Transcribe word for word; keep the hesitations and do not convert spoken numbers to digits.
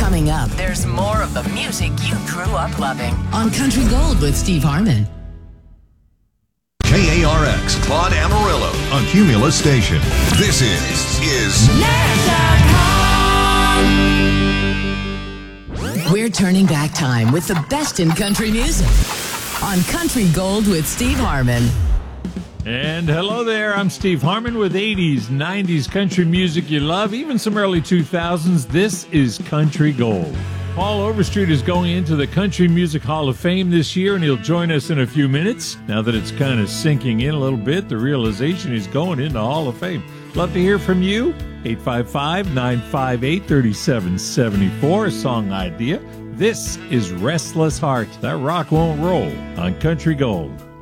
Coming up, there's more of the music you grew up loving on Country Gold with Steve Harmon. K A R X, Claude Amarillo on Cumulus Station. This is, is... We're turning back time with the best in country music on Country Gold with Steve Harmon. And hello there, I'm Steve Harmon with eighties, nineties country music you love, even some early two thousands. This is Country Gold. Paul Overstreet is going into the Country Music Hall of Fame this year, and he'll join us in a few minutes. Now that it's kind of sinking in a little bit, the realization he's going into Hall of Fame. Love to hear from you. eight five five, nine five eight, three seven seven four, a song idea. This is Restless Heart. That rock won't roll on Country Gold.